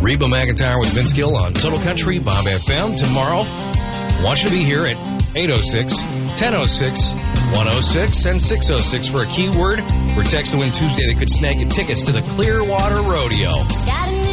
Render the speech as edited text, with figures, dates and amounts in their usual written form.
Reba McEntire with Vince Gill on Total Country, Bob FM. Tomorrow, I want you to be here at 8:06, 10:06, 106, and 6:06 for a keyword. We're texting to win Tuesday that could snag you tickets to the Clearwater Rodeo.